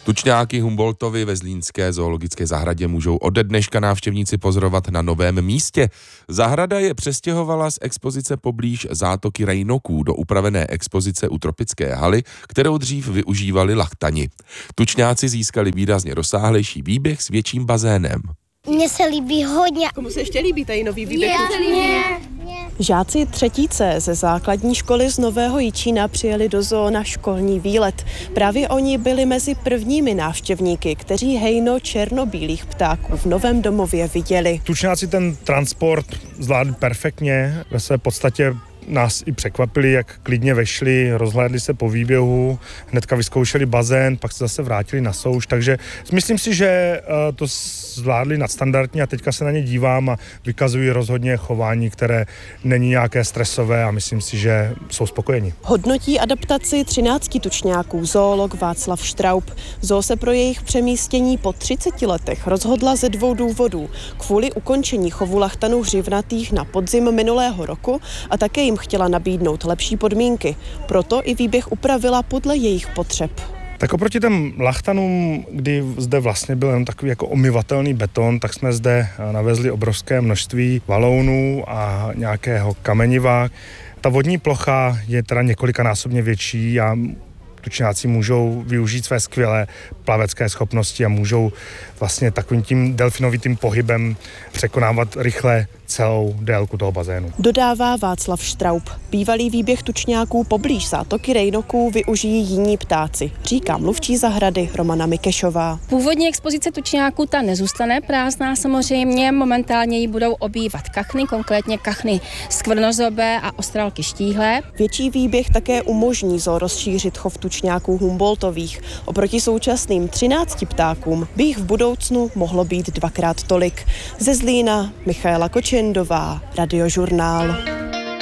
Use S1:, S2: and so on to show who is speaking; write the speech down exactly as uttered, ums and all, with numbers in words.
S1: Tučňáky Humboldtovy ve zlínské zoologické zahradě můžou ode dneška návštěvníci pozorovat na novém místě. Zahrada je přestěhovala z expozice poblíž zátoky Rejnoků do upravené expozice u tropické haly, kterou dřív využívali lachtani. Tučňáci získali výrazně rozsáhlejší výběh s větším bazénem.
S2: Mně se líbí hodně.
S3: Komu se ještě líbí tady nový výběh?
S2: Mě.
S3: Žáci třetí C ze základní školy z Nového Jičína přijeli do zoo na školní výlet. Právě oni byli mezi prvními návštěvníky, kteří hejno černobílých ptáků v novém domově viděli.
S4: Tučňáci ten transport zvládli perfektně, ve své podstatě nás i překvapili, jak klidně vešli, rozhlédli se po výběhu, hnedka vyzkoušeli bazén, pak se zase vrátili na souš, takže myslím si, že to zvládli nadstandardně a teďka se na ně dívám a vykazují rozhodně chování, které není nějaké stresové a myslím si, že jsou spokojeni.
S3: Hodnotí adaptaci třinácti tučňáků zoolog Václav Štraub. Zoo se pro jejich přemístění po třiceti letech rozhodla ze dvou důvodů. Kvůli ukončení chovu lachtanů hřivnatých na podzim minulého roku a také jim chtěla nabídnout lepší podmínky. Proto i výběh upravila podle jejich potřeb.
S4: Tak oproti těm lachtanům, kdy zde vlastně byl jen takový jako omyvatelný beton, tak jsme zde navezli obrovské množství valounů a nějakého kameniva. Ta vodní plocha je teda několikanásobně větší a tučňáci můžou využít své skvělé plavecké schopnosti a můžou vlastně takovým tím delfinovitým pohybem překonávat rychle celou délku toho bazénu.
S3: Dodává Václav Štraub. Bývalý výběh tučňáků poblíž zátoky Rejnoků využijí jiní ptáci, říká mluvčí zahrady Romana Mikešová.
S5: Původní expozice tučňáků ta nezůstane prázdná samozřejmě, momentálně ji budou obývat kachny, konkrétně kachny skvrnozobé a ostrálky štíhlé.
S3: Větší výběh také umožní zoo rozšířit chov tučňáků Humboldtových. Oproti současným třinácti ptákům by jich v budoucnu mohlo být dvakrát tolik. Ze Zlína Michaela Kočendová, Radiožurnál.